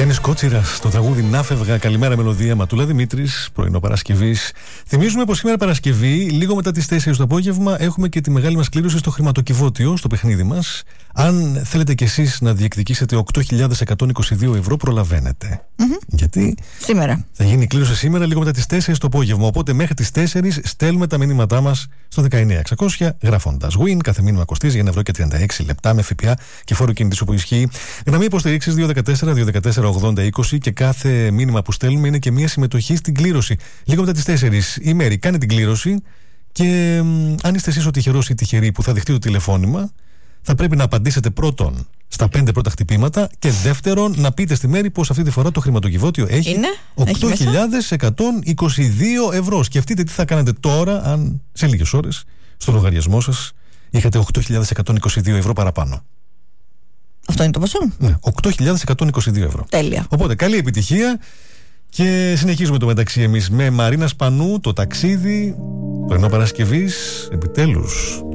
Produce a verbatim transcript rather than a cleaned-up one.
Γιάννης Κότσιρας, το τραγούδι «Να φεύγα». Καλημέρα μελωδία, Ματούλα Δημήτρης, πρωινό Παρασκευής. Θυμίζουμε πως σήμερα Παρασκευή, λίγο μετά τις τέσσερις το απόγευμα, έχουμε και τη μεγάλη μας κλήρωση στο χρηματοκιβώτιο, στο παιχνίδι μας. Αν θέλετε κι εσείς να διεκδικήσετε οκτώ χιλιάδες εκατόν είκοσι δύο ευρώ, προλαβαίνετε. Mm-hmm. Γιατί σήμερα θα γίνει η κλήρωση σήμερα, λίγο μετά τις τέσσερις το απόγευμα. Οπότε μέχρι τις τέσσερις στέλνουμε τα μηνύματά μας στο δεκαεννιά εξακόσια, γράφοντας Win. Κάθε μήνυμα κοστίζει ένα ευρώ και τριάντα έξι λεπτά με ΦΠΑ και φόρο κινητής που ισχύει. Γραμμή υποστηρίξης δύο ένα τέσσερα δύο ένα τέσσερα ογδόντα είκοσι και κάθε μήνυμα που στέλνουμε είναι και μια συμμετοχή στην κλήρωση. Λίγο μετά τις τέσσερις η Μέρη κάνει την κλήρωση και μ, αν είστε εσείς ο τυχερός ή τυχερή που θα δεχτεί το τηλεφώνημα, θα πρέπει να απαντήσετε πρώτον στα πέντε πρώτα χτυπήματα και δεύτερον να πείτε στη Μέρη πως αυτή τη φορά το χρηματοκιβώτιο έχει οκτώ χιλιάδες εκατόν είκοσι δύο ευρώ. Σκεφτείτε τι θα κάνετε τώρα αν σε λίγες ώρες στο λογαριασμό σας είχατε οκτώ χιλιάδες εκατόν είκοσι δύο ευρώ παραπάνω. Αυτό είναι το ποσό. Ναι, οκτώ χιλιάδες εκατόν είκοσι δύο ευρώ. Τέλεια. Οπότε καλή επιτυχία και συνεχίζουμε το μεταξύ εμείς με Μαρίνα Σπανού, το ταξίδι, πρωινό Παρασκευής, επιτέλους.